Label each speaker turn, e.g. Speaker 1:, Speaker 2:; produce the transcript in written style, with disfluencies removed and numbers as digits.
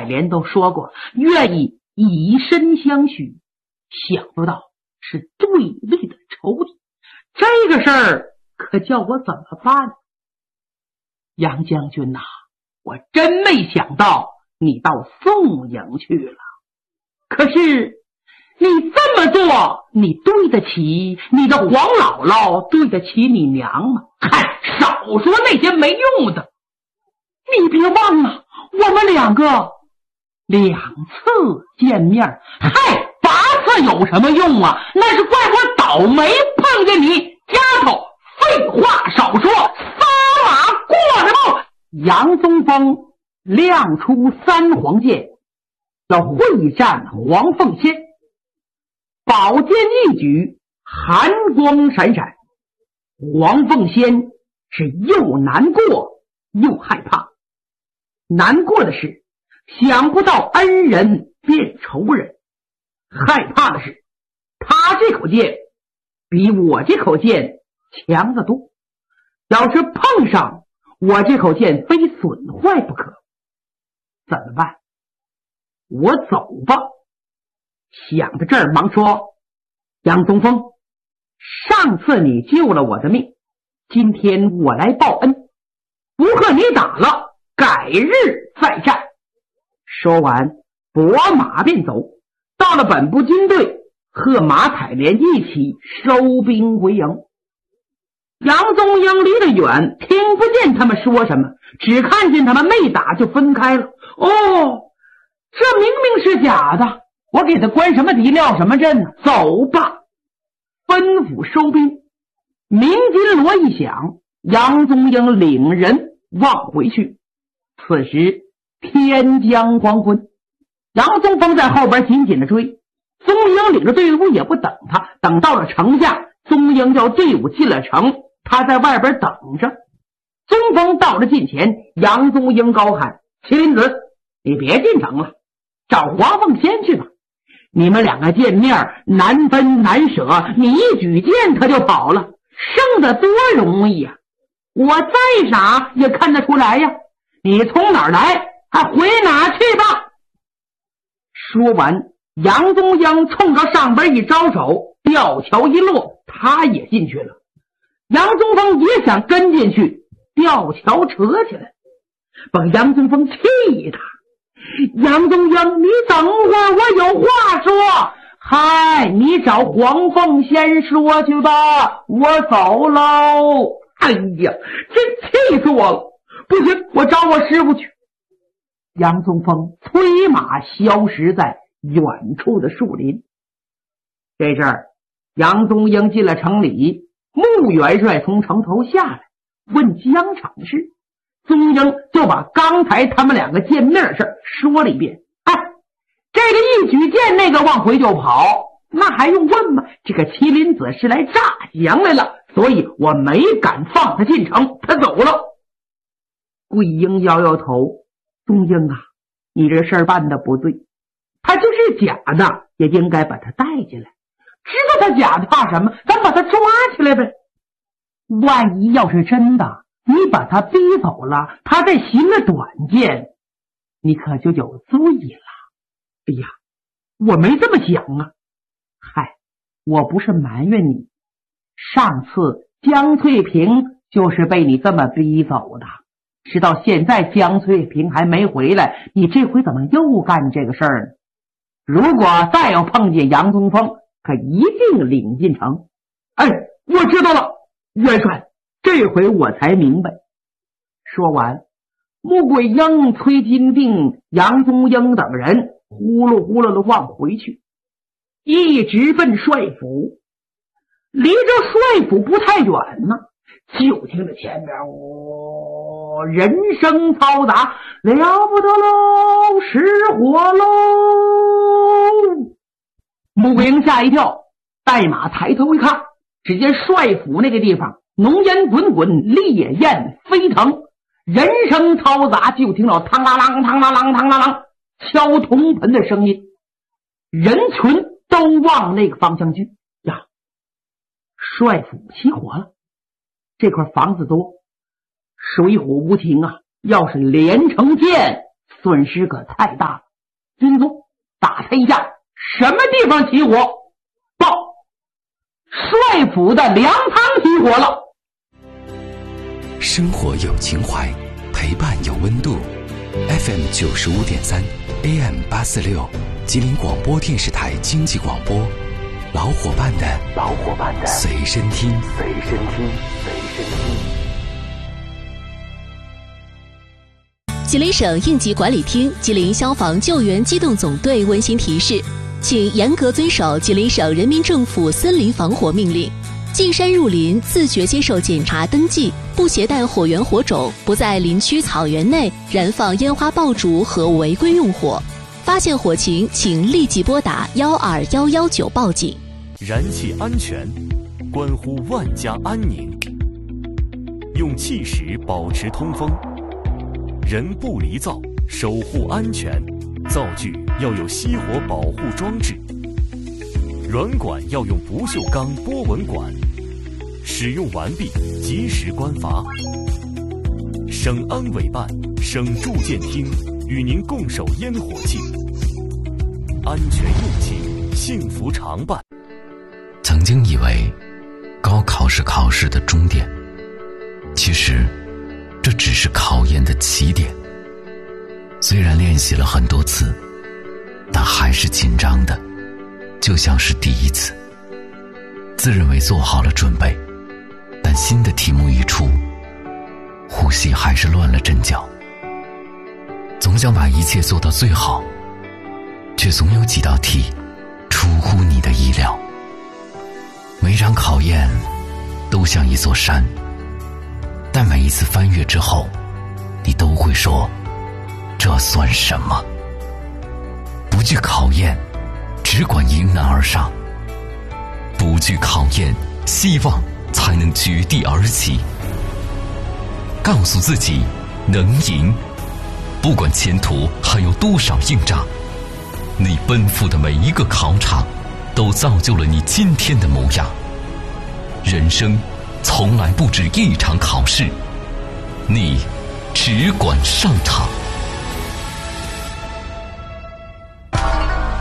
Speaker 1: 莲都说过愿意以身相许，想不到是对立的仇敌，这个事儿可叫我怎么办？杨将军呐，我真没想到你到宋营去了。可是你这么做，你对得起你的黄姥姥，对得起你娘吗？嗨，少说那些没用的。你别忘了，我们两个2次见面，嗨，8次有什么用啊？那是怪我倒霉碰见你丫头。废话少说，撒马过来吧！杨宗峰亮出3黄剑，要会战黄凤仙。宝剑一举，寒光闪闪。黄凤仙是又难过又害怕。难过的是想不到恩人变仇人，害怕的是他这口剑比我这口剑强得多，要是碰上，我这口剑非损坏不可。怎么办？我走吧。想到这儿，忙说：杨宗峰，上次你救了我的命，今天我来报恩，不和你打了，改日再战。说完拨马便走，到了本部军队，和马采莲一起收兵回营。杨宗英离得远，听不见他们说什么，只看见他们没打就分开了。哦，这明明是假的，我给他关什么敌料什么阵呢？走吧。吩咐收兵，鸣金锣一响，杨宗英领人往回去。此时天将黄昏，杨宗峰在后边紧紧的追，宗英领着队伍也不等他，等到了城下，宗英叫队伍进了城，他在外边等着。宗峰到了近前，杨宗英高喊：麒麟子，你别进城了，找黄凤仙去吧。你们两个见面难分难舍，你一举剑他就跑了，生得多容易呀！我再傻也看得出来呀，你从哪儿来，还回哪去吧。说完，杨宗英冲着上边一招手，吊桥一落，他也进去了。杨宗峰也想跟进去，吊桥扯起来，把杨宗峰气他。杨宗英，你等会儿，我有话说。嗨，你找黄凤仙说去吧，我走喽。哎呀，真气死我了！不行，我找我师傅去。杨宗峰催马消失在远处的树林。这阵儿，杨宗英进了城里，穆元帅从城头下来，问疆场的事。宗英就把刚才他们两个见面的事说了一遍。哎，这个一举剑那个往回就跑，那还用问吗？这个麒麟子是来诈降来了，所以我没敢放他进城，他走了。桂英摇摇头：宗英啊，你这事儿办得不对，他就是假的，也应该把他带进来。知道他假的怕什么？咱把他抓起来呗。万一要是真的，你把他逼走了，他再行了短剑，你可就有罪了。哎呀，我没这么想啊。嗨，我不是埋怨你，上次江翠萍就是被你这么逼走的，直到现在江翠萍还没回来，你这回怎么又干这个事儿呢？如果再要碰见杨宗峰，可一定领进城。哎，我知道了，元帅，这回我才明白。说完，穆桂英、崔金定、杨宗英等人呼噜呼噜的往回去，一直奔帅府。离着帅府不太远呢，就听着前面人声嘈杂，了不得喽，失火喽！穆桂英吓一跳，带马抬头一看，只见帅府那个地方浓烟滚滚，烈焰飞腾，人声嘈杂，就听到嘡啦啷嘡啦啷嘡啦啷敲铜盆的声音，人群都往那个方向去呀。帅府起火了，这块房子多，水火无情啊，要是连成箭损失可太大了。军宗，打探一下什么地方起火？报，帅府的粮仓起火了。
Speaker 2: 生活有情怀，陪伴有温度。FM 95.3 AM 846，吉林广播电视台经济广播，老伙伴的随身听。
Speaker 3: 吉林省应急管理厅、吉林消防救援机动总队温馨提示，请严格遵守吉林省人民政府森林防火命令。进山入林，自觉接受检查登记，不携带火源火种，不在林区草原内燃放烟花爆竹和违规用火。发现火情，请立即拨打12119报警。
Speaker 4: 燃气安全关乎万家安宁，用气石保持通风，人不离灶，守护安全。灶具要有熄火保护装置，软管要用不锈钢波纹管，使用完毕及时关阀。省安委办、省住建厅与您共守烟火气，安全用气，幸福常伴。
Speaker 2: 曾经以为高考是考试的终点，其实这只是考验的起点。虽然练习了很多次，但还是紧张的，就像是第一次。自认为做好了准备，但新的题目一出，呼吸还是乱了阵脚。总想把一切做到最好，却总有几道题出乎你的意料。每场考验都像一座山，但每一次翻越之后，你都会说，这算什么？不惧考验，只管迎难而上。不惧考验，希望才能绝地而起。告诉自己能赢，不管前途还有多少硬仗，你奔赴的每一个考场都造就了你今天的模样。人生从来不止一场考试，你只管上场。